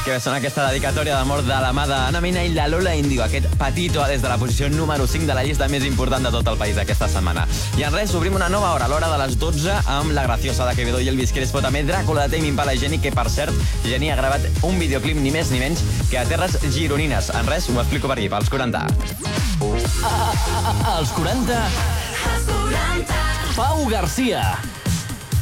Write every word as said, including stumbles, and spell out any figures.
que sona aquesta dedicatòria d'amor de la mà d'Ana Mena i la Lola Índigo, aquest petito des de la posició número cinc de la llista més important de tot el país aquesta setmana. I en res, obrim una nova hora, a l'hora de les dotze, amb La Graciosa de Quevedo i Elvis Crespo, també Dràcula de Tame Impala i Geni, que per cert, Geni ha gravat un videoclip ni més ni menys que a terres gironines. En res, ho explico per aquí, pels quaranta. Els quaranta. Els quaranta. Pau Garcia.